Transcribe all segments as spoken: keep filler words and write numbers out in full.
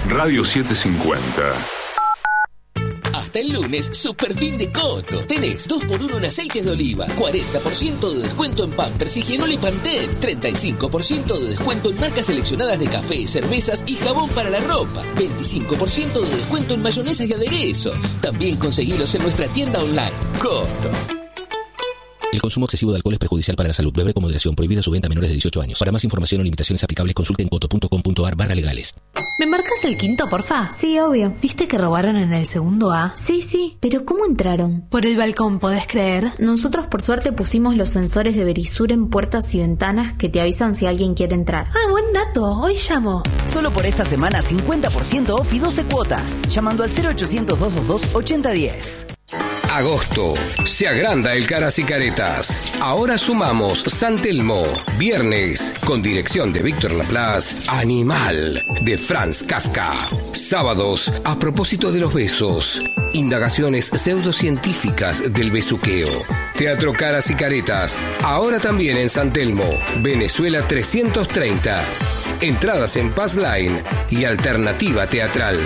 Radio setecientos cincuenta. Hasta el lunes, super fin de Coto. Tenés dos por uno en aceites de oliva, cuarenta por ciento de descuento en Pampers, Higienol y Pantene, treinta y cinco por ciento de descuento en marcas seleccionadas de café, cervezas y jabón para la ropa, veinticinco por ciento de descuento en mayonesas y aderezos. También conseguilos en nuestra tienda online. Coto. El consumo excesivo de alcohol es perjudicial para la salud. Beber con moderación. Prohibida su venta a menores de dieciocho años. Para más información o limitaciones aplicables, consulte en coto punto com punto a r barra legales. ¿Me marcas el quinto, porfa? Sí, obvio. ¿Viste que robaron en el segundo A? Sí, sí. ¿Pero cómo entraron? Por el balcón, ¿podés creer? Nosotros, por suerte, pusimos los sensores de Verisur en puertas y ventanas que te avisan si alguien quiere entrar. Ah, buen dato. Hoy llamo. Solo por esta semana, cincuenta por ciento off y doce cuotas. Llamando al cero ochocientos, doscientos veintidós, ochenta diez. Agosto. Se agranda el Caras y Caretas. Ahora sumamos San Telmo. Viernes, con dirección de Víctor Laplace, Animal, de Franz Kafka. Sábados, a propósito de los besos. Indagaciones pseudocientíficas del besuqueo. Teatro Caras y Caretas. Ahora también en San Telmo. Venezuela trescientos treinta. Entradas en Pass Line y Alternativa Teatral.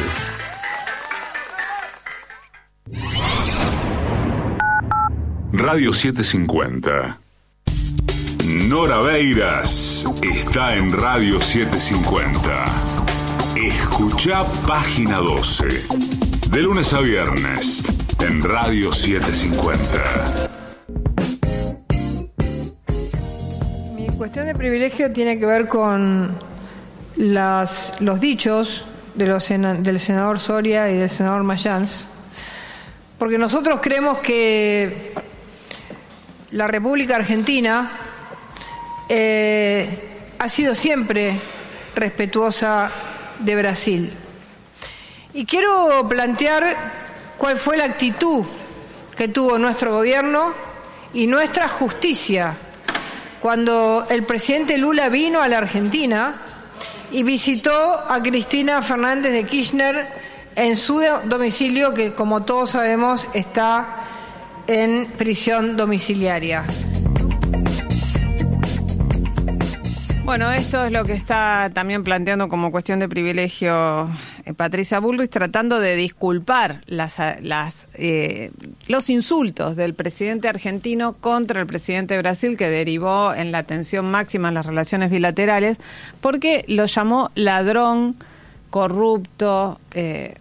Radio setecientos cincuenta. Nora Beiras está en Radio setecientos cincuenta. Escuchá Página doce. De lunes a viernes en Radio setecientos cincuenta. Mi cuestión de privilegio tiene que ver con las, los dichos de los, del senador Soria y del senador Mayans, porque nosotros creemos que la República Argentina eh, ha sido siempre respetuosa de Brasil. Y quiero plantear cuál fue la actitud que tuvo nuestro gobierno y nuestra justicia cuando el presidente Lula vino a la Argentina y visitó a Cristina Fernández de Kirchner en su domicilio, que como todos sabemos está en prisión domiciliaria. Bueno, esto es lo que está también planteando como cuestión de privilegio eh, Patricia Bullrich, tratando de disculpar las, las, eh, los insultos del presidente argentino contra el presidente de Brasil, que derivó en la tensión máxima en las relaciones bilaterales, porque lo llamó ladrón, corrupto, eh,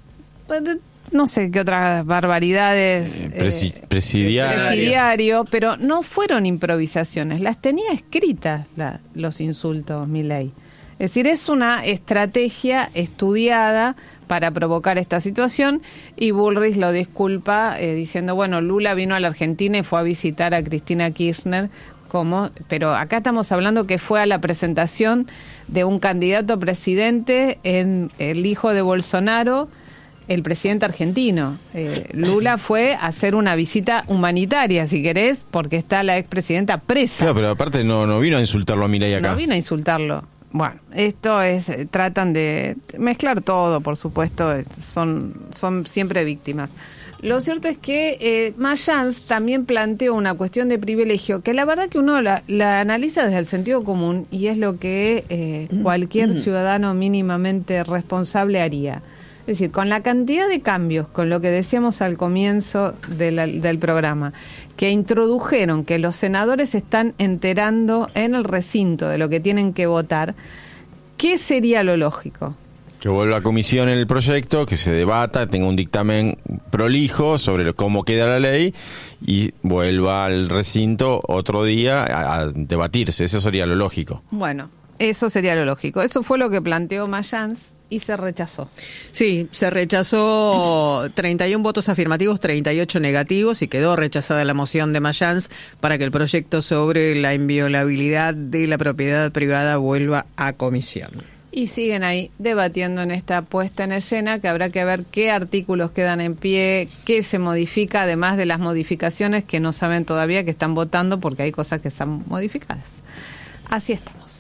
no sé qué otras barbaridades. Eh, presi- eh, presidiario. presidiario, pero no fueron improvisaciones, las tenía escritas la, los insultos, Milei. Es decir, es una estrategia estudiada para provocar esta situación, y Bullrich lo disculpa eh, diciendo, bueno, Lula vino a la Argentina y fue a visitar a Cristina Kirchner, como, pero acá estamos hablando que fue a la presentación de un candidato a presidente, en el hijo de Bolsonaro, el presidente argentino. Eh, Lula fue a hacer una visita humanitaria, si querés, porque está la expresidenta presa. Claro, pero aparte no, no vino a insultarlo a Milei acá. No vino a insultarlo. Bueno, esto es, eh, tratan de mezclar todo, por supuesto, son, son siempre víctimas. Lo cierto es que eh, Mayans también planteó una cuestión de privilegio, que la verdad que uno la, la analiza desde el sentido común, y es lo que eh, cualquier ciudadano mínimamente responsable haría. Es decir, con la cantidad de cambios, con lo que decíamos al comienzo de la, del programa, que introdujeron que los senadores se están enterando en el recinto de lo que tienen que votar, ¿qué sería lo lógico? Que vuelva a comisión el proyecto, que se debata, tenga un dictamen prolijo sobre cómo queda la ley y vuelva al recinto otro día a, a debatirse. Eso sería lo lógico. Bueno, eso sería lo lógico. Eso fue lo que planteó Mayans y se rechazó. Sí, se rechazó treinta y uno votos afirmativos, treinta y ocho negativos, y quedó rechazada la moción de Mayans para que el proyecto sobre la inviolabilidad de la propiedad privada vuelva a comisión. Y siguen ahí debatiendo en esta puesta en escena, que habrá que ver qué artículos quedan en pie, qué se modifica, además de las modificaciones que no saben todavía que están votando, porque hay cosas que están modificadas. Así estamos.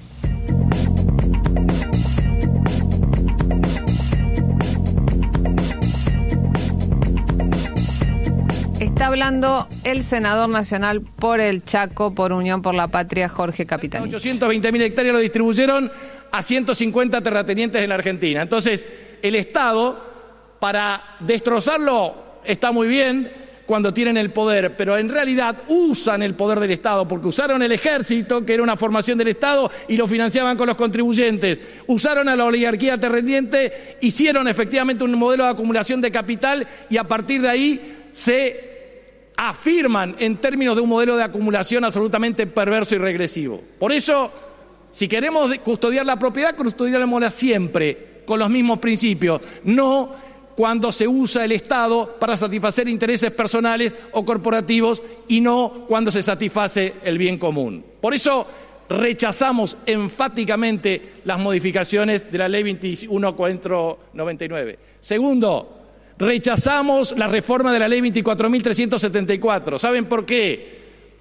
Está hablando el senador nacional por el Chaco, por Unión por la Patria, Jorge Capitanich. ochocientos veinte mil hectáreas lo distribuyeron a ciento cincuenta terratenientes en la Argentina. Entonces, el Estado, para destrozarlo está muy bien cuando tienen el poder, pero en realidad usan el poder del Estado, porque usaron el ejército, que era una formación del Estado, y lo financiaban con los contribuyentes. Usaron a la oligarquía terrateniente, hicieron efectivamente un modelo de acumulación de capital y a partir de ahí se afirman en términos de un modelo de acumulación absolutamente perverso y regresivo. Por eso, si queremos custodiar la propiedad, custodiarla siempre con los mismos principios, no cuando se usa el Estado para satisfacer intereses personales o corporativos y no cuando se satisface el bien común. Por eso rechazamos enfáticamente las modificaciones de la Ley veintiuno cuatrocientos noventa y nueve. Segundo, rechazamos la reforma de la Ley veinticuatro mil trescientos setenta y cuatro. ¿Saben por qué?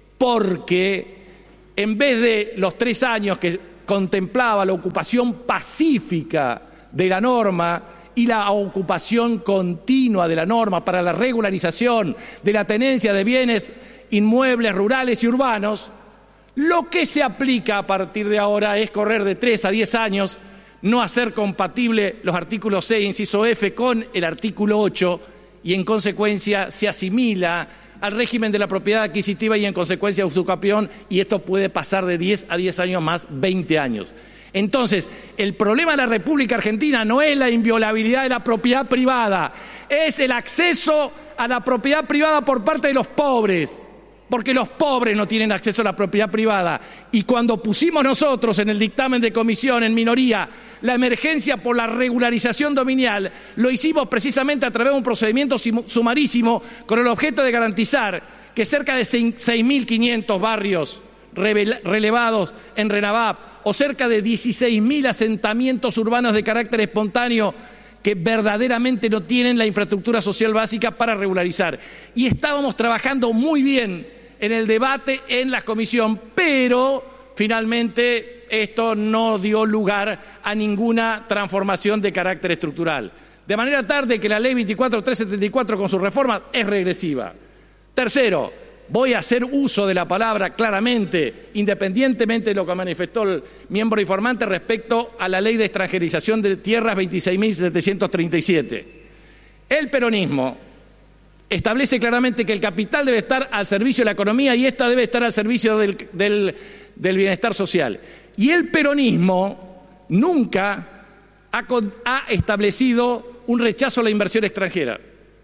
Porque en vez de los tres años que contemplaba la ocupación pacífica de la norma y la ocupación continua de la norma para la regularización de la tenencia de bienes inmuebles rurales y urbanos, lo que se aplica a partir de ahora es correr de tres a diez años, no hacer compatible los artículos seis, inciso F, con el artículo ocho y en consecuencia se asimila al régimen de la propiedad adquisitiva y en consecuencia usucapión, y esto puede pasar de diez a diez años más, veinte años. Entonces, el problema de la República Argentina no es la inviolabilidad de la propiedad privada, es el acceso a la propiedad privada por parte de los pobres, porque los pobres no tienen acceso a la propiedad privada. Y cuando pusimos nosotros en el dictamen de comisión, en minoría, la emergencia por la regularización dominial, lo hicimos precisamente a través de un procedimiento sumarísimo con el objeto de garantizar que cerca de seis mil quinientos barrios relevados en RENAVAP o cerca de dieciséis mil asentamientos urbanos de carácter espontáneo que verdaderamente no tienen la infraestructura social básica para regularizar. Y estábamos trabajando muy bien en el debate en la comisión, pero finalmente esto no dio lugar a ninguna transformación de carácter estructural. De manera tal que la Ley veinticuatro mil trescientos setenta y cuatro con su reforma es regresiva. Tercero, voy a hacer uso de la palabra claramente, independientemente de lo que manifestó el miembro informante respecto a la Ley de Extranjerización de Tierras veintiséis mil setecientos treinta y siete. El peronismo establece claramente que el capital debe estar al servicio de la economía y esta debe estar al servicio del, del, del bienestar social. Y el peronismo nunca ha, ha establecido un rechazo a la inversión extranjera.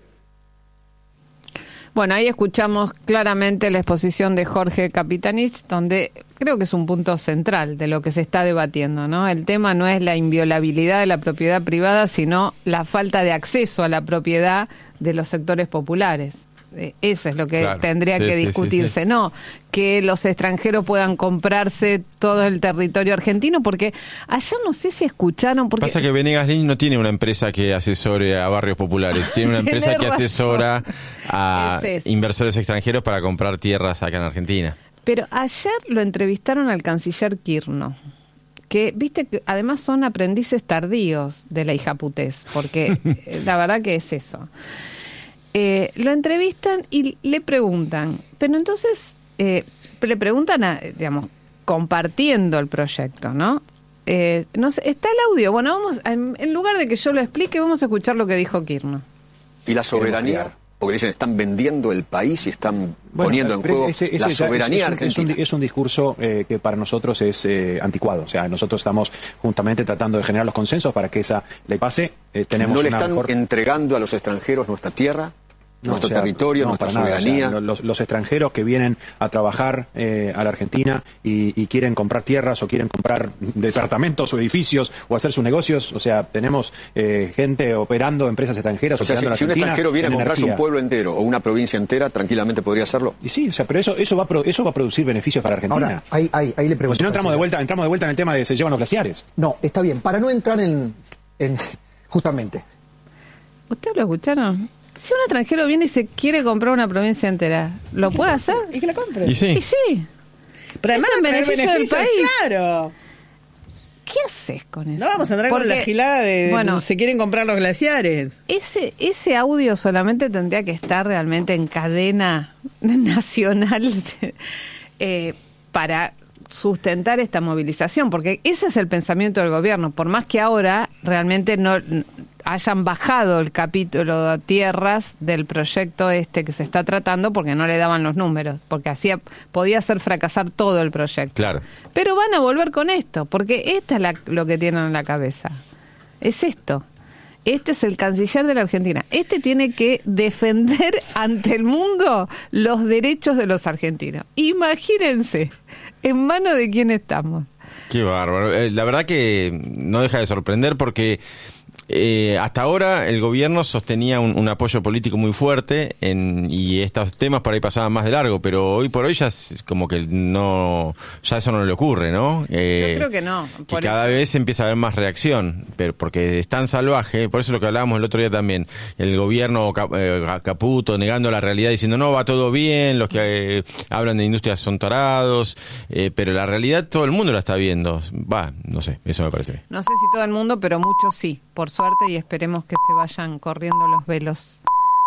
Bueno, ahí escuchamos claramente la exposición de Jorge Capitanich, donde creo que es un punto central de lo que se está debatiendo, ¿no? El tema no es la inviolabilidad de la propiedad privada, sino la falta de acceso a la propiedad de los sectores populares. Eso es lo que claro, tendría sí, que discutirse, sí, sí, sí. No que los extranjeros puedan comprarse todo el territorio argentino, porque ayer no sé si escucharon... Porque pasa que Venegas Lynch no tiene una empresa que asesore a barrios populares, tiene una empresa que razón. asesora a inversores extranjeros para comprar tierras acá en Argentina. Pero ayer lo entrevistaron al canciller Kirchner, que, viste, que además son aprendices tardíos de la hijaputés, porque la verdad que es eso. Eh, lo entrevistan y le preguntan, pero entonces eh, le preguntan, a, digamos, compartiendo el proyecto, ¿no? Eh, no sé, está el audio. Bueno, vamos, en, en lugar de que yo lo explique, vamos a escuchar lo que dijo Kirchner. ¿Y la soberanía? Porque dicen, están vendiendo el país y están bueno, poniendo en juego ese, ese la soberanía es, es, argentina. Es un, es un discurso eh, que para nosotros es eh, anticuado. O sea, nosotros estamos justamente tratando de generar los consensos para que esa ley pase. Eh, tenemos ¿No le una están mejor... entregando a los extranjeros nuestra tierra? No, nuestro o sea, territorio, no, nuestra nada, soberanía. o sea, los, los extranjeros que vienen a trabajar eh, a la Argentina y, y quieren comprar tierras o quieren comprar departamentos o edificios o hacer sus negocios, o sea, tenemos eh, gente operando, empresas extranjeras. O sea, si, si un extranjero viene a comprarse energía. un pueblo entero o una provincia entera, tranquilamente podría hacerlo. Y sí, o sea, pero eso eso va a, pro, eso va a producir beneficios para Argentina. Ahora, ahí, ahí, ahí le pregunto. O si no entramos de vuelta, entramos de vuelta en el tema de se llevan los glaciares. No, está bien. Para no entrar en, en justamente. ¿Ustedes lo escucharon? Si un extranjero viene y se quiere comprar una provincia entera, ¿lo puede hacer? ¿Y que la compre? Y sí. Y sí. Pero además es un beneficio del país. Claro. ¿Qué haces con eso? No vamos a entrar Porque, con la gilada de bueno, se quieren comprar los glaciares. Ese ese audio solamente tendría que estar realmente en cadena nacional eh, para sustentar esta movilización, porque ese es el pensamiento del gobierno, por más que ahora realmente no hayan bajado el capítulo de tierras del proyecto este que se está tratando porque no le daban los números, porque hacía podía hacer fracasar todo el proyecto. Claro. Pero van a volver con esto, porque esta es la, lo que tienen en la cabeza. Es esto. Este es el canciller de la Argentina. Este tiene que defender ante el mundo los derechos de los argentinos. Imagínense, en manos de quién estamos. Qué bárbaro. Eh, la verdad que no deja de sorprender porque eh, hasta ahora el gobierno sostenía un, un apoyo político muy fuerte en, y estos temas por ahí pasaban más de largo, pero hoy por hoy ya es como que no, ya eso no le ocurre, ¿no? Eh, Yo creo que no. Que cada vez empieza a haber más reacción, pero porque es tan salvaje, por eso lo que hablábamos el otro día también, el gobierno eh, Caputo negando la realidad, diciendo no, va todo bien, los que eh, hablan de industrias son tarados, eh, pero la realidad todo el mundo la está viendo. Va, no sé, eso me parece. No sé si todo el mundo, pero muchos sí, por suerte, y esperemos que se vayan corriendo los velos.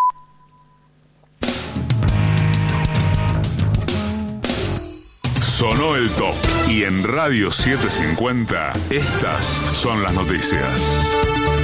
Sonó el top y en Radio setecientos cincuenta estas son las noticias.